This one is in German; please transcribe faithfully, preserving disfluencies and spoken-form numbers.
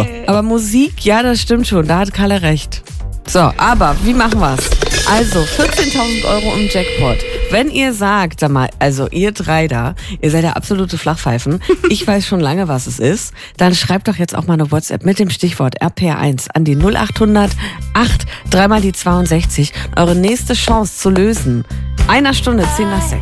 Aber Musik, ja, das stimmt schon. Da hat Kalle recht. So, aber wie machen wir's? Also, vierzehntausend Euro im Jackpot. Wenn ihr sagt, sag mal, also ihr drei da, ihr seid ja absolute Flachpfeifen, ich weiß schon lange, was es ist, dann schreibt doch jetzt auch mal eine WhatsApp mit dem Stichwort R P R eins an die null acht hundert acht, dreimal die zweiundsechzig. Eure nächste Chance zu lösen. Einer Stunde, zehn nach sechs.